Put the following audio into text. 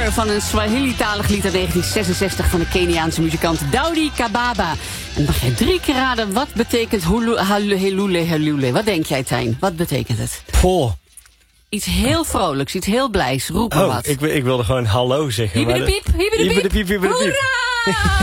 cover van een Swahili-talig lied uit 1966 van de Keniaanse muzikant Daudi Kababa. En mag jij 3 keer raden wat betekent helule? Wat denk jij, Tijn? Wat betekent het? Poh. Iets heel vrolijks, iets heel blijs. Roep maar wat. Ik wilde gewoon hallo zeggen. Hiebie de piep, hiebie de piep. Hoera!